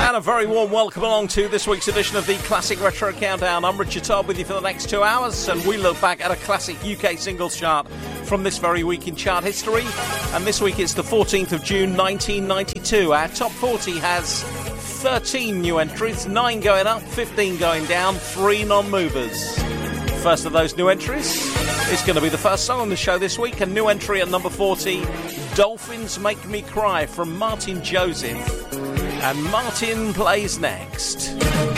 And a very warm welcome along to this week's edition of the Classic Retro Countdown. I'm Richard Todd with you for the next 2 hours, and we look back at a classic UK singles chart from this very week in chart history. And this week it's the 14th of June 1992. Our top 40 has 13 new entries, 9 going up, 15 going down, 3 non-movers. First of those new entries is going to be the first song on the show this week. A new entry at number 40, Dolphins Make Me Cry from Martin Joseph. And Martin plays next.